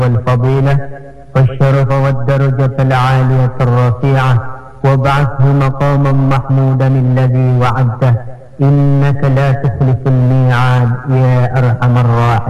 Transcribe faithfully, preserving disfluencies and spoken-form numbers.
والفضيلة والشرف والدرجة العالية الرفيعة، وابعثه مقاما محمودا الذي وعدته، إنك لا تخلف الميعاد يا أرحم الراحمين.